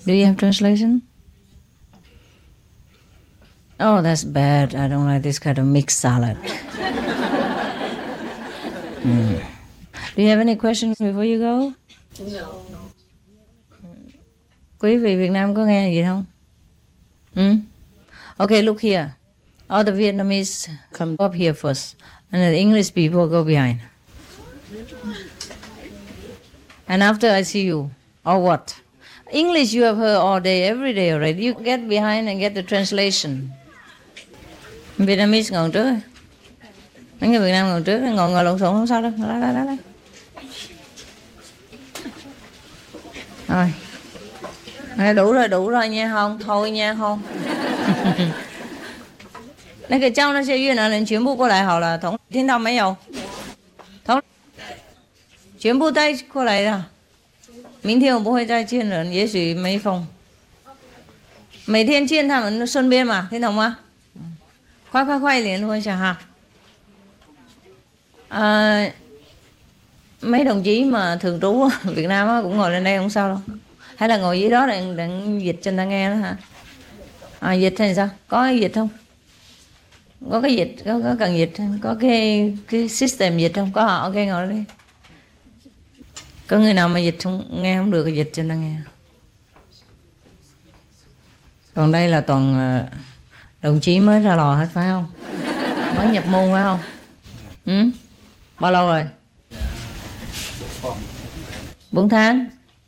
Do you have translation? Oh, that's bad. I don't like this kind of mixed salad. Do you have any questions before you go? No. Quý vị Việt Nam có nghe gì không? Okay, look here. All the Vietnamese come up here first, and the English people go behind. And after I see you, or what? English you have heard all day, every day already. You get behind and get the translation. Vietnamese ngồi trước. Mấy người Việt Nam ngồi trước, ngồi lộn xộn không sao đâu. Lại. Rồi. Đủ rồi nha không? Thôi nha không? 那个叫那些越南人全部过来好了，听到没有？全部带过来的。明天我不会再见了，也许没风。每天见他们顺便嘛，听懂吗？快联络一下哈。Mấy đồng chí mà thường trú ở Việt Nam cũng ngồi lên đây không sao đâu. Hay là ngồi dưới đó để dịch cho người ta nghe đó hả? Dịch hay sao? Có dịch không? Có cái dịch, có cần dịch không? Có cái system dịch không? Có họ, ok ngồi đi. Có người nào mà dịch không, nghe không được thì dịch cho người ta nghe. Còn đây là toàn đồng chí mới ra lò hết phải không? Mới nhập môn phải không? Bao lâu rồi? 4 tháng.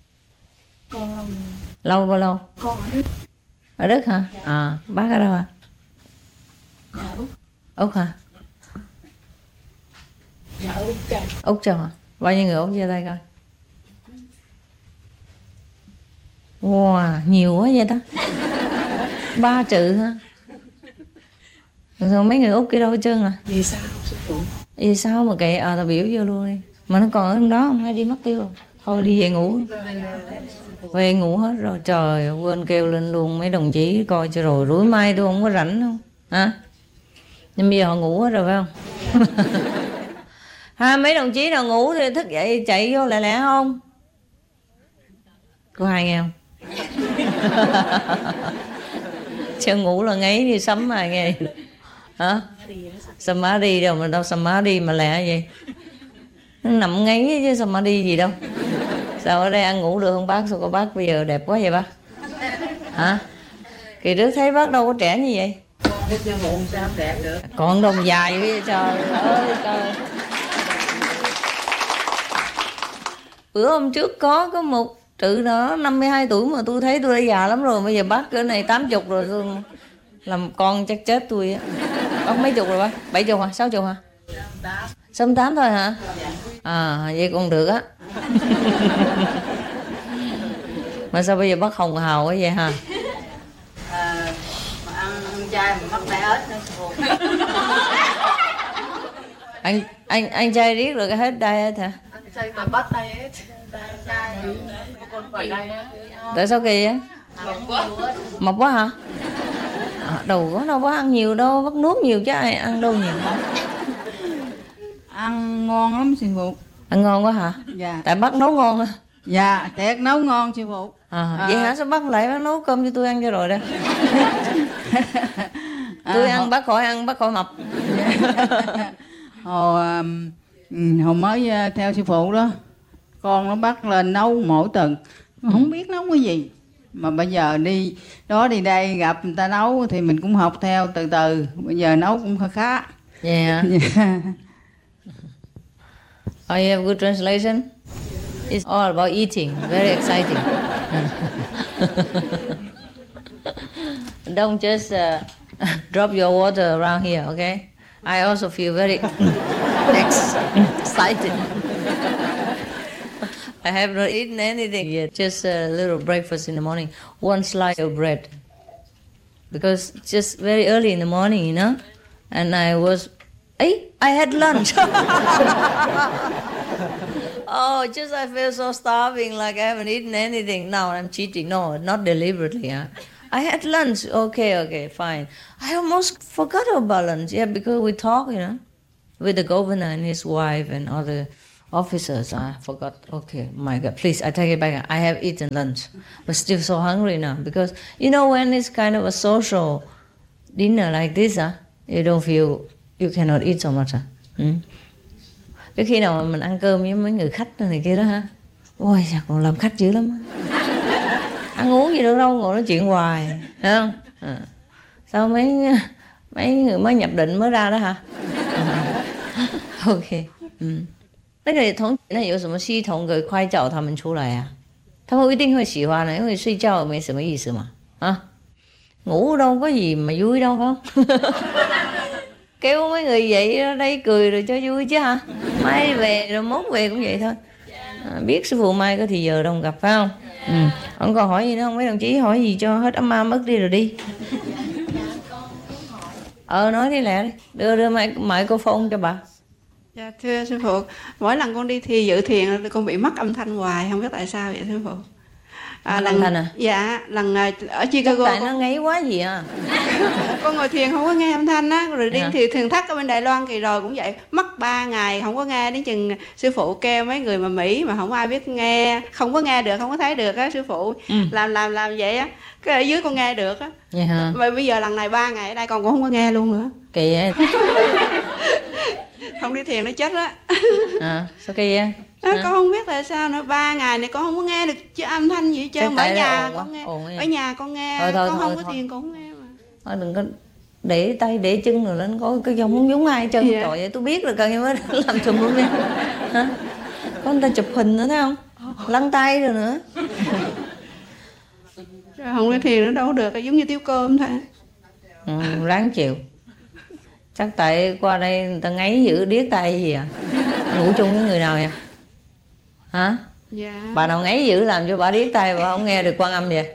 Lâu bao lâu? Con ở Đức. Ở Đức hả? Bác ở đâu à? Dạ Úc. Úc hả? Dạ Úc Châu. Úc Châu hả? Bao nhiêu người Úc giơ tay coi? Wow, nhiều quá vậy ta. 3 chữ hả? Rồi mấy người Úc kia đâu hết trơn à? Vì sao sư phụ? Vì sao mà kệ tao biểu vô luôn đi. Mà nó còn ở trong đó không hay đi mất tiêu rồi. Thôi đi về ngủ. Về ngủ hết rồi. Trời quên kêu lên luôn mấy đồng chí coi cho rồi rủi mai tôi không có rảnh không. Hả? Nhưng bây giờ họ ngủ hết rồi phải không? Mấy đồng chí nào ngủ thì thức dậy chạy vô lẹ không? Có ai nghe không? Chứ ngủ là ngáy đi sấm ai nghe. Hả? Samadhi đâu mà đâu samadhi mà lẹ vậy? Nó nằm ngáy chứ samadhi gì đâu. Sao ở đây ăn ngủ được không bác? Sao có bác bây giờ đẹp quá vậy bác? Hả? Kỳ trước thấy bác đâu có trẻ như vậy. Sao đẹp được? Còn đồng dài với trời ơi trời. Bữa hôm trước có một trự đó 52 tuổi mà tôi thấy tôi đã già lắm rồi. Bây giờ bác cỡ này 80 rồi tôi làm con chắc chết tôi á. Bác mấy chục rồi bác? 70 hả? 60 hả? 68 thôi hả? Vậy còn được á. Mà sao bây giờ bác hồng hào quá vậy hả? Mà ăn chay mà mắc đai ếch nữa sư phụ. Anh trai riết rồi cái hết đai ếch hả? Anh chay mà bắt đai ếch. Con phải đai á. Tại sao kỳ á? Mập quá hả? Đâu có đâu bác ăn nhiều đâu, bác nuốt nhiều chứ ai ăn đâu nhiều. Ăn ngon lắm sư phụ. Ăn ngon quá hả? Dạ. Tại bác nấu ngon á. Dạ, thiệt nấu ngon sư phụ. Vậy hả? Sao bác lại bác nấu cơm cho tôi ăn cho rồi đó. Tôi ăn bác khỏi mập. Hồi mới theo sư phụ đó, con nó bắt lên nấu mỗi tuần, không biết nấu cái gì. Mà bây giờ đi đó đi đây gặp người ta nấu thì mình cũng học theo từ từ. Bây giờ nấu cũng khá. Yeah. Oh, you have good translation? It's all about eating. Very exciting. Don't just drop your water around here, okay? I also feel very excited. I have not eaten anything yet. Just a little breakfast in the morning. 1 slice of bread. Because just very early in the morning, you know? And I had lunch. Oh, just I feel so starving, like I haven't eaten anything. Now I'm cheating. No, not deliberately. Huh? I had lunch. Okay, fine. I almost forgot about lunch. Yeah, because we talk, you know, with the governor and his wife and other Officers, I forgot. Okay, my God, please, I take it back. I have eaten lunch, but still so hungry now because when it's kind of a social dinner like this, you don't feel you cannot eat so much. Cái khi nào mà mình ăn cơm với mấy người khách này kia đó ha, ôi sao còn làm khách dữ lắm. Ăn uống gì đâu ngồi nói chuyện hoài, thấy không? Sao mấy người mới nhập định mới ra đó hả? OK， 那个那有什么系统可以快叫他们出来啊？他们一定会喜欢的，因为睡觉没什么意思嘛。ngủ đâu có gì mà vui đâu phải không? Kêu mấy người vậy ở đây cười rồi cho vui chứ hả? Mai về rồi mốt về cũng vậy thôi. Biết sư phụ mai có thì giờ đâu gặp phải không? Không còn hỏi gì nữa không? Mấy đồng chí hỏi gì cho hết ấm ma mất đi rồi đi. Nói đi lẹ đi. Đưa microphone cho bà. Dạ thưa sư phụ, mỗi lần con đi thi dự thiền con bị mất âm thanh hoài, không biết tại sao vậy sư phụ. Lần thanh à? Dạ, lần ở Chicago. Tại nó ngáy quá gì à? Con ngồi thiền không có nghe âm thanh á, rồi đi thì thiền thất ở bên Đài Loan kỳ rồi cũng vậy, mất 3 ngày không có nghe, đến chừng sư phụ kêu mấy người mà Mỹ mà không ai biết nghe, không có nghe được, không có thấy được á sư phụ. Làm vậy á, cái ở dưới con nghe được á. Vậy hả? Mà bây giờ lần này 3 ngày ở đây con cũng không có nghe luôn nữa. Kỳ vậy. Không đi thiền nó chết á. Sao kỳ vậy? Con không biết tại sao nữa, 3 ngày này con không có nghe được chứ âm thanh gì hết trơn. Ở nhà con nghe, ở nhà con nghe, con không có thiền con không nghe mà. Thôi đừng có để tay để chân rồi lên coi cái dòng không giống ai chân. Trời ơi, tôi biết là cần mới làm chùm luôn đi. Có người ta chụp hình nữa thấy không? Lăn tay rồi nữa. Không có thiền nó đâu có được, giống như tiêu cơm thôi. Ráng chịu. Chắc tại qua đây người ta ngáy giữ điếc tay gì à? Ngủ chung với người nào vậy? Hả? Dạ. Bà nào ngáy dữ làm cho bà điếc tay bà không nghe được Quan Âm vậy?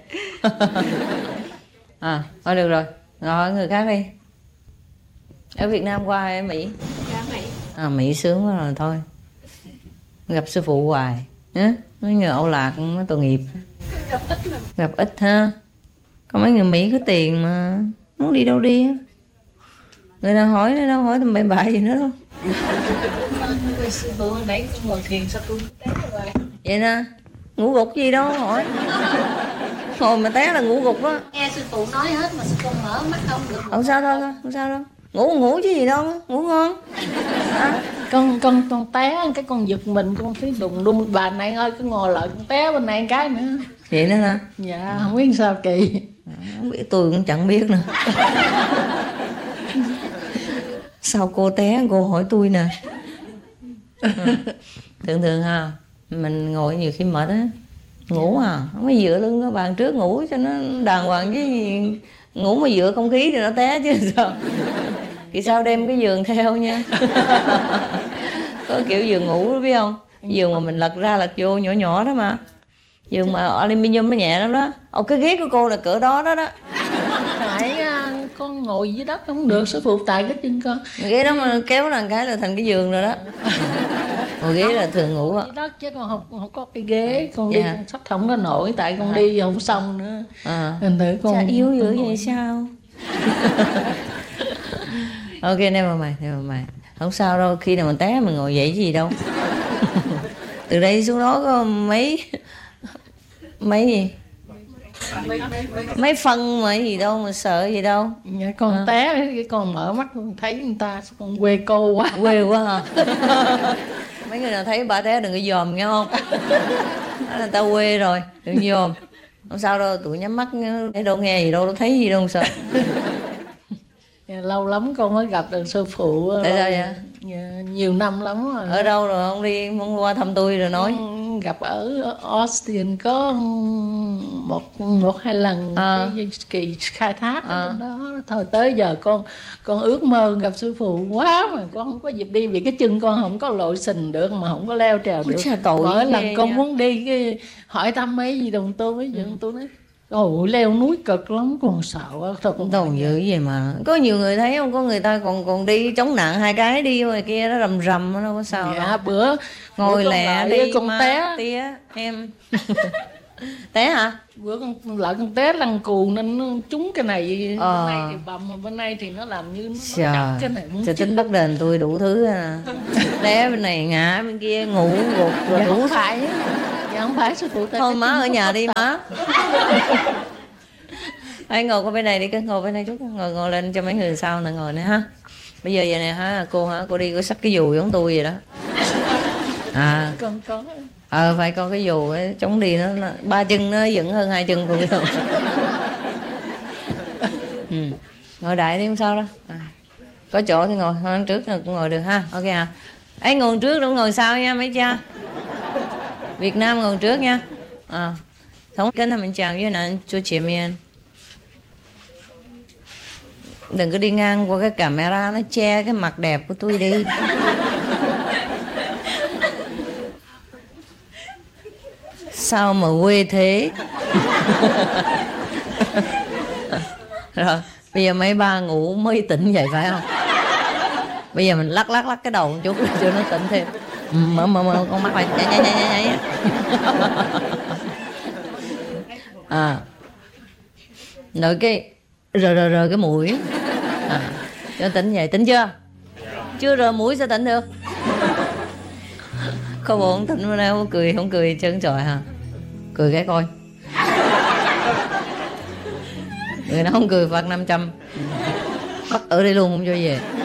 Thôi được rồi, hỏi người khác đi. Ở Việt Nam qua hay ở Mỹ? Dạ Mỹ. Mỹ sướng quá rồi thôi. Gặp sư phụ hoài. Mấy người Âu Lạc mới tội nghiệp. Gặp ít ha. Có mấy người Mỹ có tiền mà muốn đi đâu đi á. Người nào hỏi nó đâu hỏi tầm bậy bạ gì nữa đâu. Sư phụ nãy con ngồi thiền sao tôi té rồi. Vậy nè, ngủ gục gì đâu hỏi. Ngồi mà té là ngủ gục á. Nghe sư phụ nói hết mà sao con mở mắt không được. Không sao đâu, không sao đâu. Ngủ chứ gì đâu, ngủ ngon. Con té cái con giật mình, con thấy đùng đùng, bà này ơi cứ ngồi lại con té bên này cái nữa. Vậy nữa hả? Dạ, không biết sao kỳ. Không biết, tôi cũng chẳng biết nữa. Sao cô té cô hỏi tôi nè. Thường ha, mình ngồi nhiều khi mệt á, ngủ không có dựa lưng cái bàn trước ngủ cho nó đàng hoàng chứ gì. Ngủ mà dựa không khí thì nó té chứ sao. Thì sao đem cái giường theo nha. Có kiểu giường ngủ đó biết không? Giường mà mình lật ra lật vô nhỏ nhỏ đó mà. Giường mà aluminium nó nhẹ lắm đó. Cái ghế của cô là cỡ đó đó. Tại con ngồi dưới đất không được, sư phụ tại cái chân con. Ghế đó mà kéo là cái là thành cái giường rồi đó. Ngồi ghế là thường ngủ á. Dưới đất chứ con không có cái ghế, con đi con sắp không có nổi tại con đi không xong nữa. Thành thử con Chả yếu dữ vậy sao? Ok, never mind. Không sao đâu, khi nào mình té mình ngồi dậy chứ gì đâu. Từ đây xuống đó có mấy gì? Mấy phân mà gì đâu mà sợ gì đâu. Dạ, con té cái con mở mắt con thấy người ta con quê cô quá. Quê quá hả? Mấy người nào thấy bà té đừng có dòm nghe không? Đó là tao quê rồi, đừng dòm. Không sao đâu, tụi nhắm mắt thấy đâu nghe gì đâu, đâu thấy gì đâu không sợ. Dạ, lâu lắm con mới gặp được sư phụ. Tại sao vậy? Dạ, nhiều năm lắm rồi. Ở đâu rồi không đi muốn qua thăm tôi rồi nói. Gặp ở Austin có một hai lần cái kỳ khai thác ở đó. Thôi tới giờ con ước mơ gặp sư phụ quá mà con không có dịp đi vì cái chân con không có lội sình được mà không có leo trèo được. Mỗi lần con muốn đi cái hỏi thăm mấy gì đồng tôi với dân tôi nói ôi leo núi cực lắm còn sợ quá. Thôi cũng đâu dữ vậy mà. Có nhiều người thấy không, có người ta còn đi chống nạn 2 cái đi ngoài kia nó rầm nó đâu có sao. Dạ, bữa ngồi lẹ đi con té tía em. Té hả? Bữa con lợn con té lăn cù nên nó trúng cái này, bên này thì bầm, mà bên này thì nó làm như nó cắt cái này muốn trời, tính bắt đền tôi đủ thứ à. Té bên này ngã bên kia ngủ gục rồi dạ đủ. không phải, dạ không phải sư phụ. Thôi má ở nhà đi má. Hãy ngồi qua bên này đi, cứ ngồi bên này chút, ngồi lên cho mấy người sau nè, ngồi nè ha. Bây giờ vậy nè hả, cô đi có xách cái dù giống tôi vậy đó. À Con có. Phải có cái dù ấy, chống đi nó ba chân nó dựng hơn hai chân của tôi. Ngồi đại đi không sao đâu. Có chỗ thì ngồi, thôi trước cũng ngồi được ha. Ok à. Ấy ngồi trước đúng ngồi sau nha mấy cha. Việt Nam ngồi trước nha. Thống kính thưa mình chào với nạn cho chị miền. Đừng có đi ngang qua cái camera nó che cái mặt đẹp của tôi đi. Sao mà quê thế. Rồi bây giờ mấy ba ngủ mới tỉnh vậy phải không? Bây giờ mình lắc cái đầu một chút cho nó tỉnh thêm. Mở con mắt lại nháy. Rồi cái rờ cái mũi cho tỉnh vậy. Tỉnh chưa? Chưa rờ mũi sao tỉnh được? Có bộ không tỉnh bữa nay không cười chân trời hả? Cười cái coi. Người nào không cười phạt 500. Bắt ở đây luôn không cho về.